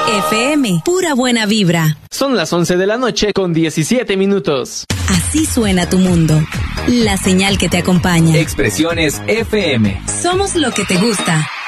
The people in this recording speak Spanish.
FM, pura buena vibra. Son las 11 de la noche con 17 minutos. Así suena tu mundo. La señal que te acompaña. Expresiones FM. Somos lo que te gusta.